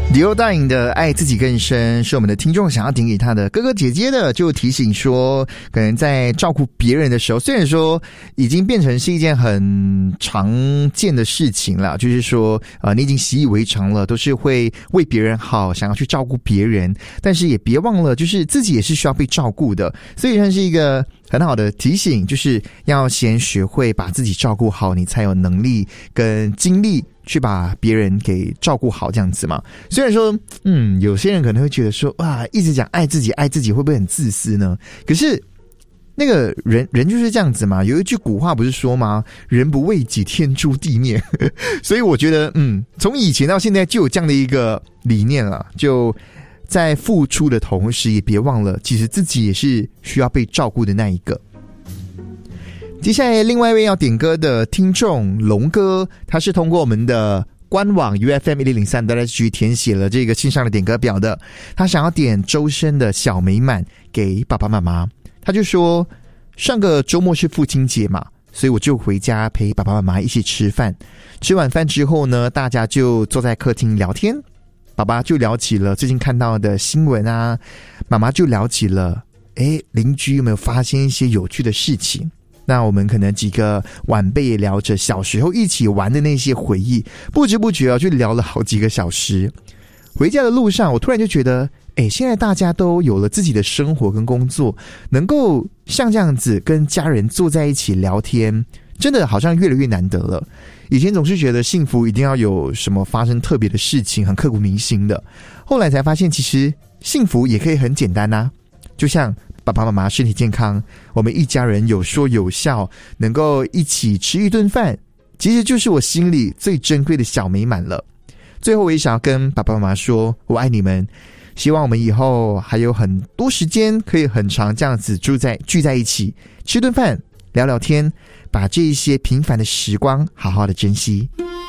Diodyne 的爱自己更深是我们的听众想要点给他的哥哥姐姐的，就提醒说可能在照顾别人的时候，虽然说已经变成是一件很常见的事情了，就是说你已经习以为常了，都是会为别人好，想要去照顾别人，但是也别忘了就是自己也是需要被照顾的，所以它是一个很好的提醒，就是要先学会把自己照顾好，你才有能力跟精力去把别人给照顾好，这样子嘛。虽然说有些人可能会觉得说哇，一直讲爱自己会不会很自私呢？可是那个人就是这样子嘛，有一句古话不是说吗，人不为己天诛地灭所以我觉得从以前到现在就有这样的一个理念了，就在付出的同时也别忘了其实自己也是需要被照顾的那一个。接下来另外一位要点歌的听众龙哥，他是通过我们的官网 UFM1003.SG 填写了这个线上的点歌表的，他想要点周深的小美满给爸爸妈妈。他就说上个周末是父亲节嘛，所以我就回家陪爸爸妈妈一起吃饭，吃晚饭之后呢，大家就坐在客厅聊天，爸爸就聊起了最近看到的新闻啊，妈妈就聊起了邻居有没有发现一些有趣的事情。那我们可能几个晚辈也聊着小时候一起玩的那些回忆，不知不觉就聊了好几个小时。回家的路上我突然就觉得现在大家都有了自己的生活跟工作，能够像这样子跟家人坐在一起聊天，真的好像越来越难得了。以前总是觉得幸福一定要有什么发生特别的事情，很刻骨铭心的，后来才发现其实幸福也可以很简单啊，就像爸爸妈妈身体健康，我们一家人有说有笑，能够一起吃一顿饭，其实就是我心里最珍贵的小美满了。最后我也想要跟爸爸妈妈说我爱你们，希望我们以后还有很多时间可以很长这样子聚在一起吃顿饭聊聊天，把这一些平凡的时光好好的珍惜。